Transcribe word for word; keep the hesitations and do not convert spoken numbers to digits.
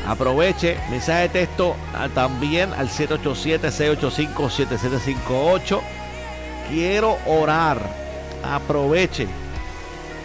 Aproveche, mensaje de texto ah, también al siete ocho siete, seis ocho cinco, siete siete cinco ocho. Quiero orar. Aproveche.